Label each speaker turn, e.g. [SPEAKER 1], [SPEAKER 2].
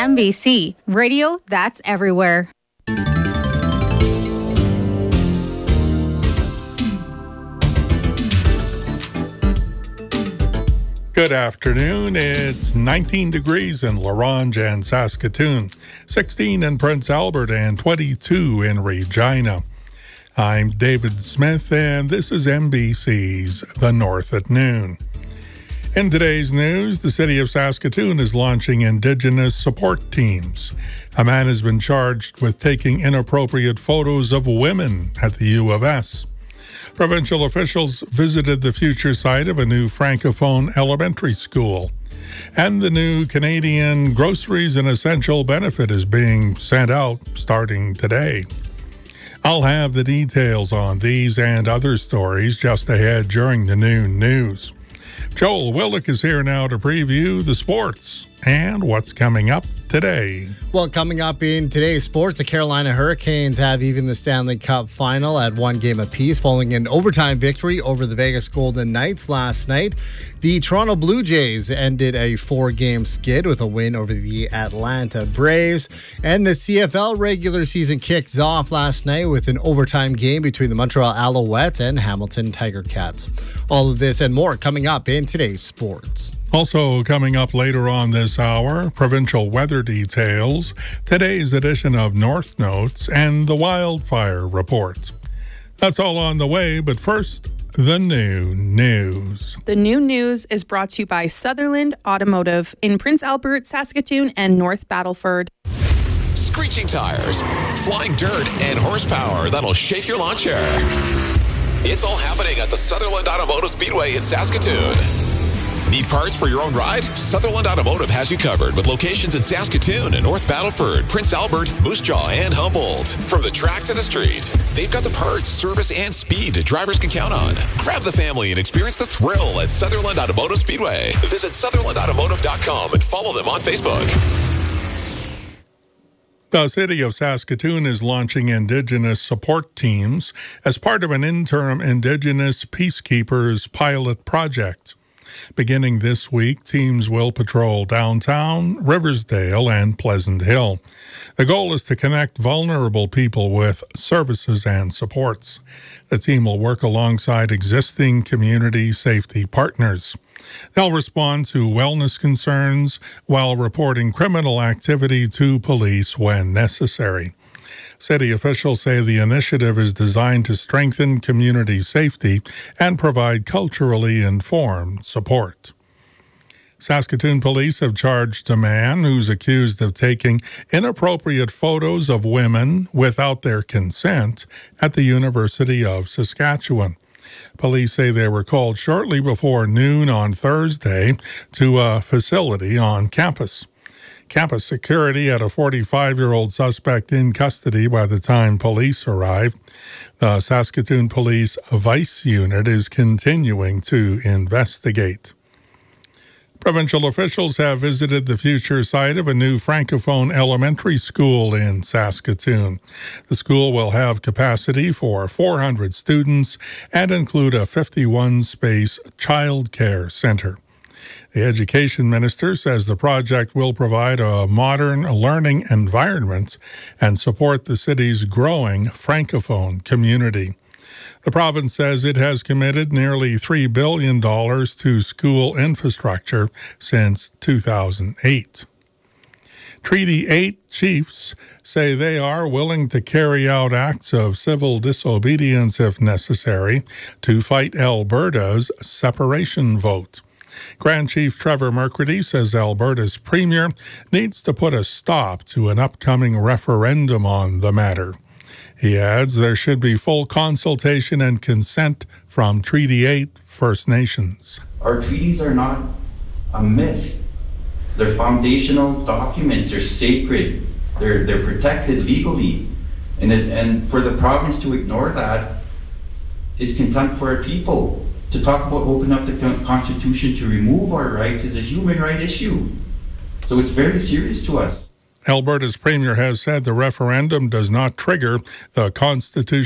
[SPEAKER 1] MBC, radio that's everywhere.
[SPEAKER 2] Good afternoon. It's 19 degrees in La Ronge and Saskatoon, 16 in Prince Albert, and 22 in Regina. I'm David Smith, and this is MBC's The North at Noon. In today's news, the city of Saskatoon is launching Indigenous support teams. A man has been charged with taking inappropriate photos of women at the U of S. Provincial officials visited the future site of a new Francophone elementary school. And the new Canadian Groceries and Essential Benefit is being sent out starting today. I'll have the details on these and other stories just ahead during the noon news. Joel Willick is here now to preview the sports and what's coming up today.
[SPEAKER 3] Well, coming up in today's sports, the Carolina Hurricanes have even the Stanley Cup final at one game apiece following an overtime victory over the Vegas Golden Knights last night. The Toronto Blue Jays ended a 4-game skid with a win over the Atlanta Braves. And the CFL regular season kicked off last night with an overtime game between the Montreal Alouettes and Hamilton Tiger Cats. All of this and more coming up in today's sports.
[SPEAKER 2] Also coming up later on this hour, provincial weather details, today's edition of North Notes, and the wildfire report. That's all on the way, but first, the new news.
[SPEAKER 4] The new news is brought to you by Sutherland Automotive in Prince Albert, Saskatoon, and North Battleford.
[SPEAKER 5] Screeching tires, flying dirt, and horsepower that'll shake your lawn chair. It's all happening at the Sutherland Automotive Speedway in Saskatoon. Need parts for your own ride? Sutherland Automotive has you covered with locations in Saskatoon and North Battleford, Prince Albert, Moose Jaw, and Humboldt. From the track to the street, they've got the parts, service, and speed drivers can count on. Grab the family and experience the thrill at Sutherland Automotive Speedway. Visit SutherlandAutomotive.com and follow them on Facebook.
[SPEAKER 2] The city of Saskatoon is launching Indigenous support teams as part of an interim Indigenous Peacekeepers pilot project. Beginning this week, teams will patrol downtown, Riversdale, and Pleasant Hill. The goal is to connect vulnerable people with services and supports. The team will work alongside existing community safety partners. They'll respond to wellness concerns while reporting criminal activity to police when necessary. City officials say the initiative is designed to strengthen community safety and provide culturally informed support. Saskatoon police have charged a man who's accused of taking inappropriate photos of women without their consent at the University of Saskatchewan. Police say they were called shortly before noon on Thursday to a facility on campus. Campus security had a 45-year-old suspect in custody by the time police arrived. The Saskatoon Police Vice Unit is continuing to investigate. Provincial officials have visited the future site of a new Francophone elementary school in Saskatoon. The school will have capacity for 400 students and include a 51-space child care center. The education minister says the project will provide a modern learning environment and support the city's growing Francophone community. The province says it has committed nearly $3 billion to school infrastructure since 2008. Treaty 8 chiefs say they are willing to carry out acts of civil disobedience if necessary to fight Alberta's separation vote. Grand Chief Trevor Mercredi says Alberta's premier needs to put a stop to an upcoming referendum on the matter. He adds there should be full consultation and consent from Treaty 8 First Nations.
[SPEAKER 6] Our treaties are not a myth. They're foundational documents. They're sacred. They're protected legally. And for the province to ignore that is contempt for our people. To talk about opening up the Constitution to remove our rights is a human right issue. So it's very serious to us.
[SPEAKER 2] Alberta's premier has said the referendum does not trigger the Constitution.